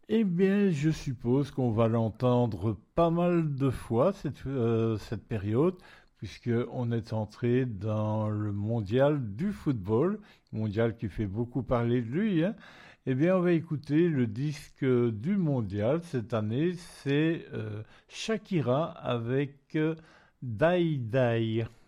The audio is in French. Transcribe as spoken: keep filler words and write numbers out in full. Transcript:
Eh bien, je suppose qu'on va l'entendre pas mal de fois, cette, euh, cette période, puisqu'on est entré dans le mondial du football, mondial qui fait beaucoup parler de lui, hein. Eh bien, on va écouter le disque du mondial cette année, c'est euh, Shakira avec euh, Die Die.